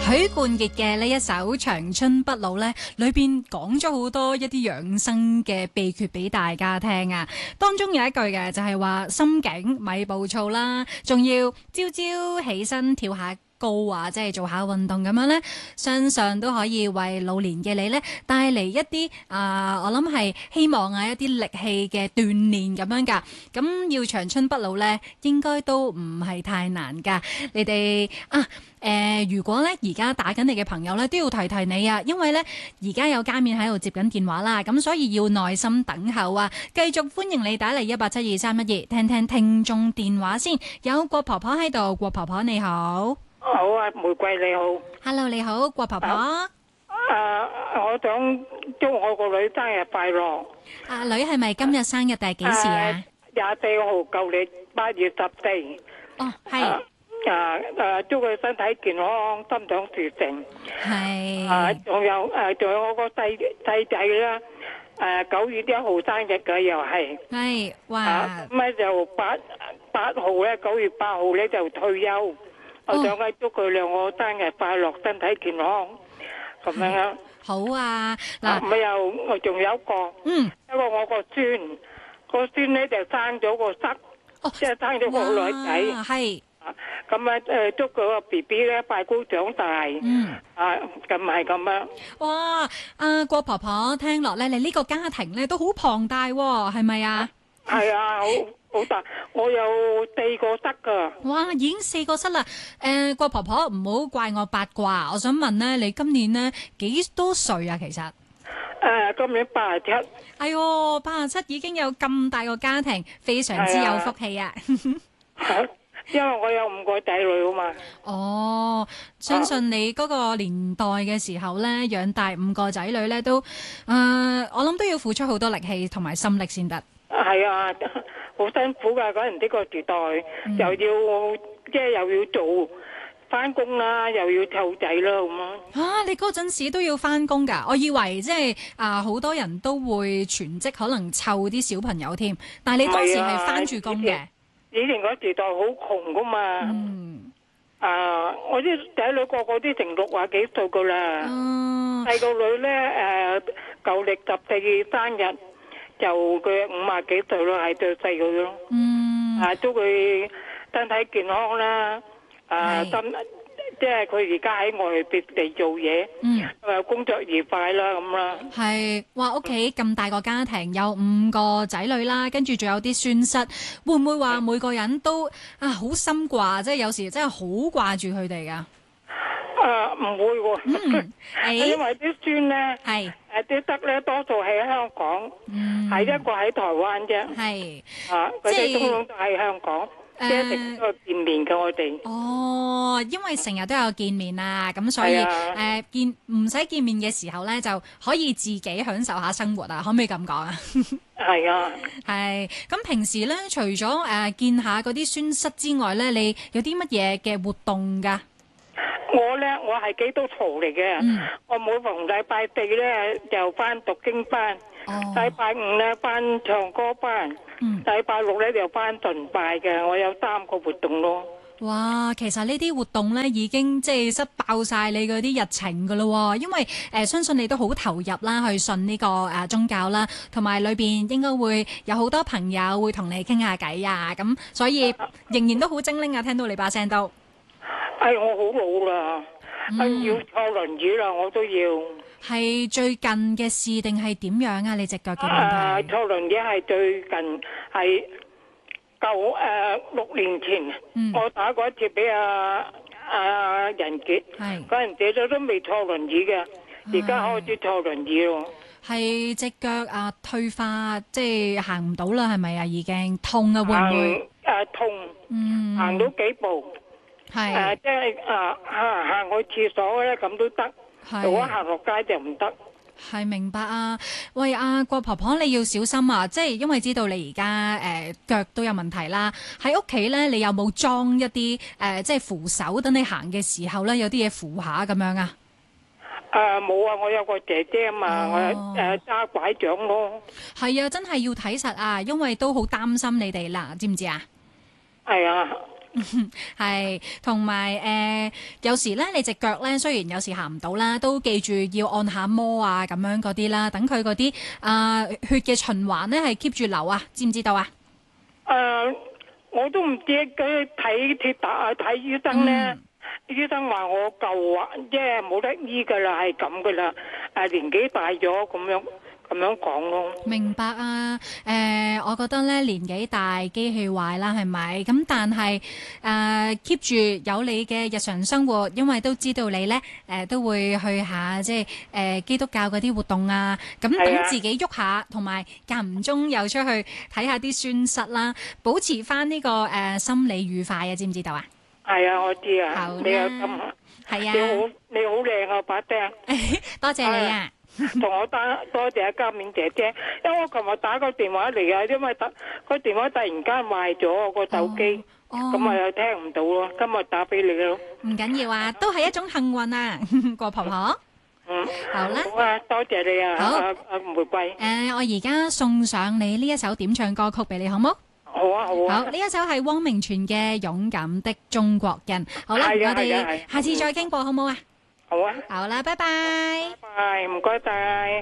許冠傑嘅呢一首《長春不老》呢，裏邊講咗好多一啲養生嘅秘訣俾大家聽啊。當中有一句嘅就係話心境咪暴躁啦，仲要朝朝起身跳下高啊，即係做下運動咁樣呢，相信都可以為老年嘅你呢帶嚟一啲我諗係希望啊，一啲力氣嘅鍛煉咁樣噶。咁要長春不老呢，應該都唔係太難噶。你哋如果咧而家打緊你嘅朋友咧，都要提提你啊，因為咧而家有加面喺度接緊電話啦，咁所以要耐心等候啊。繼續歡迎你打嚟1872312，聽聽聽眾電話先。有郭婆婆喺度，郭婆婆你好。 好啊，玫瑰你好。 Hello， 你好，郭婆婆。 我想祝我個女生日快樂。 阿女係咪今日生日定係幾時啊 ？24號，舊年8月14。 哦，係。 祝佢身體健康，心想事成。 係。 仲有我個細仔啦。9月1號生日嘅又係。 係，哇。 咁就8號咧，9月8號咧就退休。我想祝佢兩個生日快樂，身體健康，咁樣啊。 好啊，嗱， 我仲有一個，因為我個孫咧就生咗個侄，即係生咗個女仔， 係。 咁祝佢個 BB 咧快高長大，咁係咁啊。 哇，郭婆婆聽落咧，你呢個家庭咧都好龐大喎，係咪啊？ 係啊，好大，我有4個侄噶。 哇，已經4個侄啦。郭婆婆唔好怪我八卦，我想問咧，你今年咧幾多歲啊？其實今年87。 哎喲，87已經有咁大個家庭，非常之有福氣啊！ 因為我有5個仔女啊嘛。 哦，相信你嗰個年代嘅時候咧，養大5個仔女咧都，我諗都要付出好多力氣同埋心力先得。 係啊，好辛苦噶，嗰陣呢個時代，又要做翻工啦，又要湊仔啦，咁啊。 你嗰陣時都要翻工噶？我以為即係好多人都會全職，可能湊啲小朋友添。但係你當時係翻住工嘅。 以前嗰時代好窮噶嘛。我啲仔女個個都成60幾歲噶啦。細個女咧，舊曆14生日。就佢50幾歲咯，係最細個咯。祝佢身體健康啦。即係佢而家喺外地做嘢，工作愉快啦咁啦。 係，哇！屋企咁大個家庭，有5個仔女啦，跟住仲有啲孫侄，會唔會話每個人都好心掛？即係有時真係好掛住佢哋噶。 唔會喎，因為啲孫咧，啲侄咧多數喺香港，係一個喺台灣啫。係，佢哋通通都喺香港，即係成日都見面嘅我哋。 哦，因為成日都有見面啊，咁所以唔使見面嘅時候咧，就可以自己享受下生活啊，可唔可以咁講啊？ 係啊， 係。咁平時咧，除咗見下嗰啲孫侄之外咧，你有啲乜嘢嘅活動㗎？ 我係基督徒嚟嘅，我每逢禮拜4咧就翻讀經班，禮拜5咧翻唱歌班，禮拜6咧就翻崇拜嘅，我有3個活動咯。哇， 其實呢啲活動咧已經即係塞爆晒你嗰啲日程噶咯，因為相信你都好投入啦，去信呢個宗教啦，同埋裏邊應該會有好多朋友會同你傾下偈啊，咁所以仍然都好精靈啊，聽到你把聲都。 我好老啦。要坐輪椅啦，我都要。 係最近嘅事定係點樣啊？你隻腳嘅問題？ 坐輪椅係最近，係6年前，我打過一次俾阿仁傑，嗰陣時都未坐輪椅嘅，而家開始坐輪椅咯。係隻腳退化，即係行唔到啦，係咪啊？已經痛啊？會唔會？ 痛，行到幾步。係即係行去廁所咧，咁都得。如果行落街就唔得。 係，明白啊。喂，郭婆婆你要小心啊！即係因為知道你而家腳都有問題啦。喺屋企咧，你有冇裝一啲即係扶手，等你行嘅時候咧有啲嘢扶下咁樣啊？ 冇啊！我有個姐姐啊嘛，我揸拐杖咯。 係啊，真係要睇實啊，因為都好擔心你哋啦，知唔知啊？ 係啊。 係，同埋有時咧，你隻腳咧雖然有時行唔到啦，都記住要按下摩啊咁樣嗰啲啦，等佢嗰啲血嘅循環咧係 keep 住流啊，知唔知道啊？ 我都唔知，佢睇鐵打啊，睇醫生咧，醫生話我舊啊，即係冇得醫噶啦，係咁噶啦，年紀大咗咁樣講咯。 明白啊，我覺得咧年紀大機器壞啦，係咪？咁但係keep 住有你嘅日常生活，因為都知道你咧都會去下即係基督教嗰啲活動啊，咁等自己喐下，同埋間唔中又出去睇下啲宣室啦，保持翻呢個心理愉快啊，知唔知道啊？ 係啊，我知啊，你有心啊， 係啊， 你好靚啊把聲， 多謝你啊！ 同我多謝嘉敏姐姐，因為我琴日打個電話嚟啊，因為個電話突然間壞咗我個手機，咁我又聽唔到咯，今日打俾你咯。 唔緊要啊，都係一種幸運啊，過婆婆。好啦， 好啊，多謝你啊，好，玫瑰。 我而家送上你呢一首點唱歌曲俾你，好冇？ 好啊，好啊。 好，呢一首係汪明荃嘅《勇敢的中國人》。好啦，我哋下次再傾過，好冇啊？ 好啊。 好啦，拜拜。 拜拜，唔該晒。